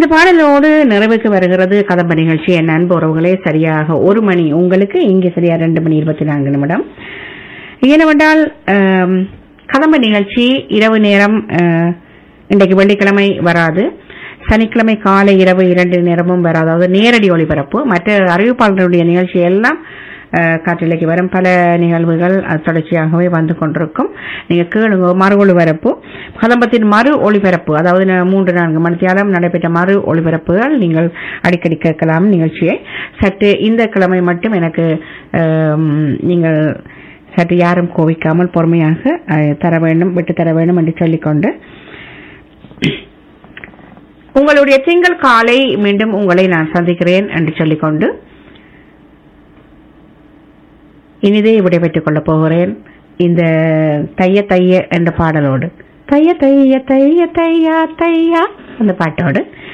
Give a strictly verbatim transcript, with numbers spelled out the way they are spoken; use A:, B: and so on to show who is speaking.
A: இந்த பாடலோடு நிறைவுக்கு வருகிறது கதம்ப நிகழ்ச்சி. என் அன்பு உறவுகளே, சரியாக ஒரு மணி உங்களுக்கு, இங்கே சரியா ரெண்டு மணி இருபத்தி நான்கு நிமிடம். ஏனென்றால் கதம்ப நிகழ்ச்சி இரவு நேரம் இன்றைக்கு வெள்ளிக்கிழமை வராது, சனிக்கிழமை காலை இரவு இரண்டு நேரமும் வராது. அதாவது நேரடி ஒளிபரப்பு. மற்ற அறிவிப்பாளர்களுடைய நிகழ்ச்சி எல்லாம் காற்றிலைக்கு வரும் பல நிகழ்வுகள் தொடர்ச்சியாகவே வந்து கொண்டிருக்கும். நீங்க கேளுங்க. மறு ஒளிபரப்பு கதம்பத்தின் மறு ஒளிபரப்பு, அதாவது மூன்று நான்கு மணித்தியாலம் நடைபெற்ற மறு ஒளிபரப்புகள் நீங்கள் அடிக்கடி கேட்கலாம் நிகழ்ச்சியை. சற்று இந்த கிழமை மட்டும் எனக்கு நீங்கள் சற்று யாரும் கோவிக்காமல் பொறுமையாக தர வேண்டும், விட்டு தர வேண்டும் என்று சொல்லிக்கொண்டு உங்களுடைய திங்கள் காலை மீண்டும் உங்களை நான் சந்திக்கிறேன் என்று சொல்லிக்கொண்டு இனிதே விடைபெற்றுக் கொள்ளப் போகிறேன். இந்த தைய தைய என்ற பாடலோடு, தைய தைய தைய தையா தையா அந்த பாட்டோடு